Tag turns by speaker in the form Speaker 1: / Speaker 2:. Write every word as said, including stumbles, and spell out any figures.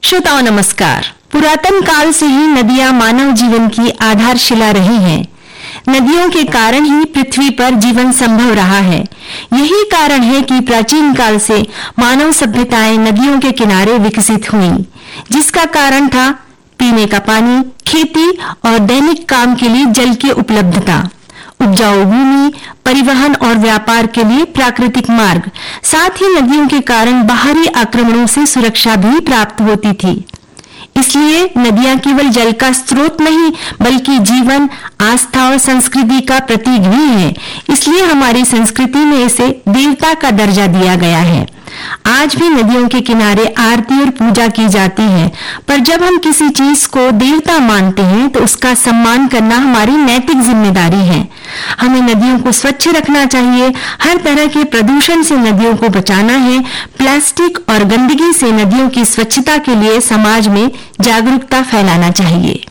Speaker 1: श्रोताओं नमस्कार। पुरातन काल से ही नदियां मानव जीवन की आधारशिला रही हैं। नदियों के कारण ही पृथ्वी पर जीवन संभव रहा है। यही कारण है कि प्राचीन काल से मानव सभ्यताएं नदियों के किनारे विकसित हुई, जिसका कारण था पीने का पानी, खेती और दैनिक काम के लिए जल की उपलब्धता, उपजाऊ भूमि, परिवहन और व्यापार के लिए प्राकृतिक मार्ग, साथ ही नदियों के कारण बाहरी आक्रमणों से सुरक्षा भी प्राप्त होती थी। इसलिए नदियां केवल जल का स्रोत नहीं बल्कि जीवन, आस्था और संस्कृति का प्रतीक भी है। इसलिए हमारी संस्कृति में इसे देवता का दर्जा दिया गया है। आज भी नदियों के किनारे आरती और पूजा की जाती है, पर जब हम किसी चीज को देवता मानते हैं तो उसका सम्मान करना हमारी नैतिक जिम्मेदारी है। हमें नदियों को स्वच्छ रखना चाहिए, हर तरह के प्रदूषण से नदियों को बचाना है। प्लास्टिक और गंदगी से नदियों की स्वच्छता के लिए समाज में जागरूकता फैलाना चाहिए।